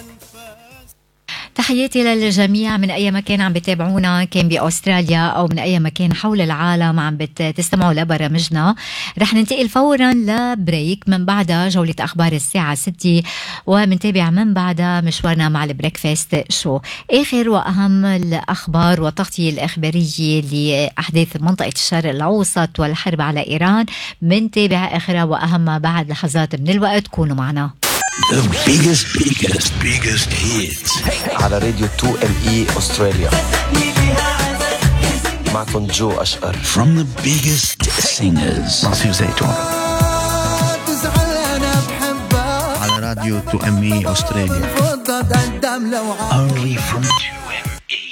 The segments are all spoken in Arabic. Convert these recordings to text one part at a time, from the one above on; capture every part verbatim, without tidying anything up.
تحياتي للجميع من أي مكان عم بتابعونا، كان بأستراليا أو من أي مكان حول العالم عم بتستمعوا لبرامجنا. رح ننتقل فورا لبريك، من بعدها جولة أخبار الساعة ستة، ومنتابع من بعدها مشوارنا مع البريكفاست شو، آخر وأهم الأخبار والتغطية الإخبارية لأحداث منطقة الشرق الأوسط والحرب على إيران. منتابع آخر وأهم بعد لحظات من الوقت. كونوا معنا. The biggest, biggest, biggest hits على راديو تو ام اي أستراليا. معكم جو أشقر. From the biggest singers. ناصر زيتون على راديو تو ام اي أستراليا. Only from two M E.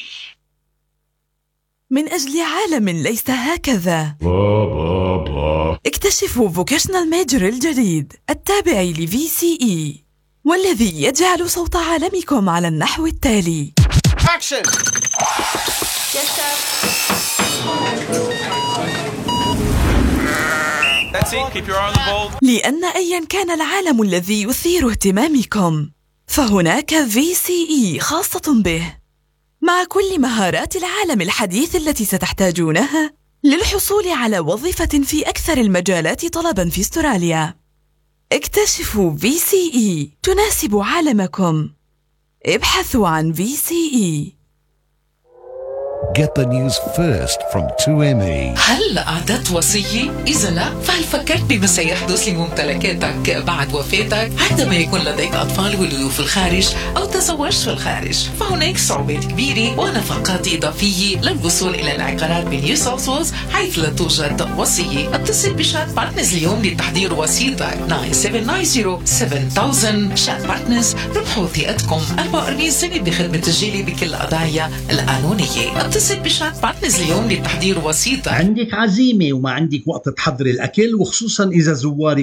من أجل عالم ليس هكذا، اكتشفوا فوكيشنال ميجر الجديد التابع لفي سي اي، والذي يجعل صوت عالمكم على النحو التالي. أكشن. That's it. Keep your eye on the ball. لأن أيا كان العالم الذي يثير اهتمامكم، فهناك في سي اي خاصة به، مع كل مهارات العالم الحديث التي ستحتاجونها للحصول على وظيفة في أكثر المجالات طلباً في استراليا. اكتشفوا في سي اي تناسب عالمكم. ابحثوا عن في سي اي. Get the news first from تو إم إي. هل أعددت وصية؟ إذا لا، فهل فكرت بما سيحدث لممتلكاتك بعد وفاتك عندما يكون لديك أطفال ولدوا في الخارج أو تزوجت في الخارج؟ فهناك صعوبات كبيرة ونفقات إضافية للوصول إلى العقارات بنيو ساوث ويلز حيث لا توجد وصية. اتصل بشات بارتنرز اليوم لتحضير وصيتك تسعة سبعة تسعة صفر سبعة ألف. شات بارتنرز، ربحوا ثقتكم. أربعة وأربعين سنة بخدمة الجالية بكل القضايا القانونية. اتصل بشات بارتنرز اليوم لتحضير وصيتك. عندك عزيمة وما عندك وقت تحضر الأكل، وخصوصا إذا زواري